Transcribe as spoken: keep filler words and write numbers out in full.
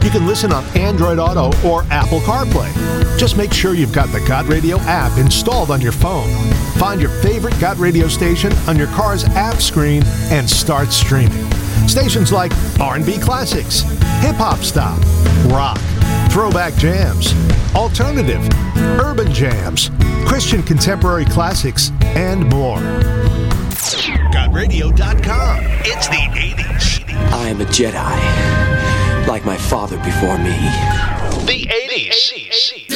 You can listen on Android Auto or Apple CarPlay. Just make sure you've got the Got Radio app installed on your phone. Find your favorite Got Radio station on your car's app screen and start streaming. Stations like R and B classics, hip-hop style, rock, throwback jams, alternative, urban jams, Christian contemporary classics, and more. got radio dot com. It's the eighties. I am a Jedi, like my father before me. The eighties.